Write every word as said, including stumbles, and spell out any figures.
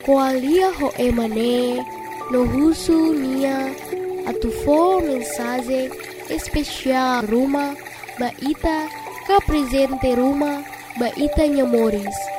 koalia ho emane no husu nia atufo mensaje especial Ruma ba ita ka presente Ruma ba ita nyamoris